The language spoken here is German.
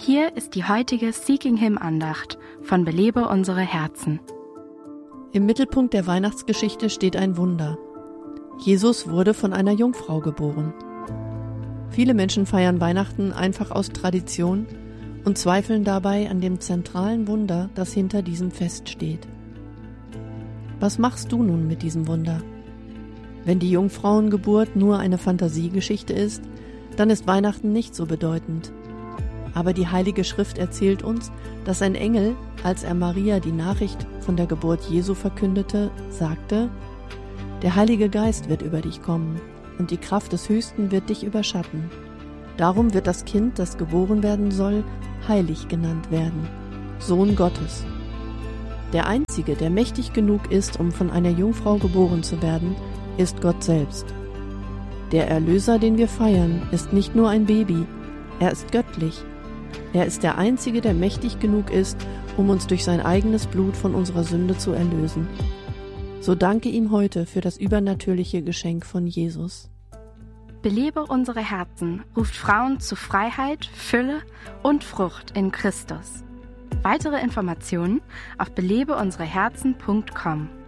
Hier ist die heutige Seeking Him Andacht von Belebe unsere Herzen. Im Mittelpunkt der Weihnachtsgeschichte steht ein Wunder. Jesus wurde von einer Jungfrau geboren. Viele Menschen feiern Weihnachten einfach aus Tradition und zweifeln dabei an dem zentralen Wunder, das hinter diesem Fest steht. Was machst du nun mit diesem Wunder? Wenn die Jungfrauengeburt nur eine Fantasiegeschichte ist, dann ist Weihnachten nicht so bedeutend. Aber die Heilige Schrift erzählt uns, dass ein Engel, als er Maria die Nachricht von der Geburt Jesu verkündete, sagte: Der Heilige Geist wird über dich kommen und die Kraft des Höchsten wird dich überschatten. Darum wird das Kind, das geboren werden soll, heilig genannt werden, Sohn Gottes. Der Einzige, der mächtig genug ist, um von einer Jungfrau geboren zu werden, ist Gott selbst. Der Erlöser, den wir feiern, ist nicht nur ein Baby, er ist göttlich. Er ist der Einzige, der mächtig genug ist, um uns durch sein eigenes Blut von unserer Sünde zu erlösen. So danke ihm heute für das übernatürliche Geschenk von Jesus. Belebe unsere Herzen ruft Frauen zu Freiheit, Fülle und Frucht in Christus. Weitere Informationen auf belebeunsereherzen.com.